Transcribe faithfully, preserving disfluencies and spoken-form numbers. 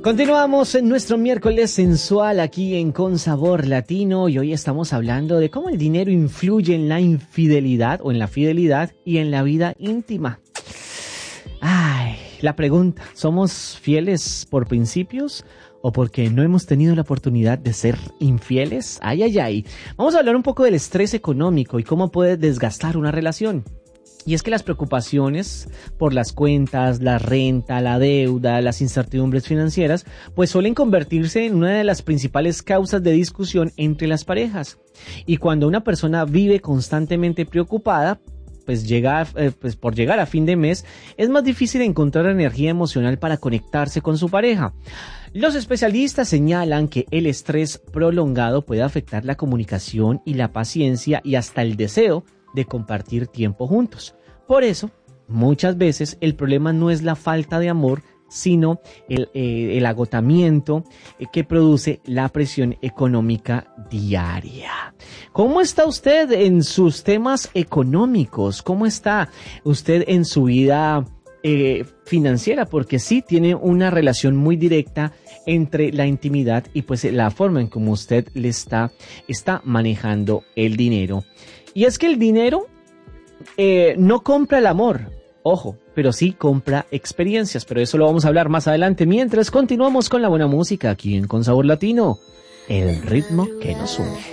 Continuamos en nuestro miércoles sensual aquí en Con Sabor Latino y hoy estamos hablando de cómo el dinero influye en la infidelidad o en la fidelidad y en la vida íntima. Ay, la pregunta, ¿somos fieles por principios o porque no hemos tenido la oportunidad de ser infieles? Ay, ay, ay. Vamos a hablar un poco del estrés económico y cómo puede desgastar una relación. Y es que las preocupaciones por las cuentas, la renta, la deuda, las incertidumbres financieras, pues suelen convertirse en una de las principales causas de discusión entre las parejas. Y cuando una persona vive constantemente preocupada, pues, llega, eh, pues por llegar a fin de mes, es más difícil encontrar energía emocional para conectarse con su pareja. Los especialistas señalan que el estrés prolongado puede afectar la comunicación y la paciencia y hasta el deseo de compartir tiempo juntos. Por eso, muchas veces el problema no es la falta de amor, sino el, eh, el agotamiento eh, que produce la presión económica diaria. ¿Cómo está usted en sus temas económicos? ¿Cómo está usted en su vida eh, financiera? Porque sí tiene una relación muy directa entre la intimidad y pues la forma en cómo usted le está, está manejando el dinero. Y es que el dinero eh, no compra el amor, ojo, pero sí compra experiencias, pero eso lo vamos a hablar más adelante, mientras continuamos con la buena música aquí en Con Sabor Latino, el ritmo que nos une.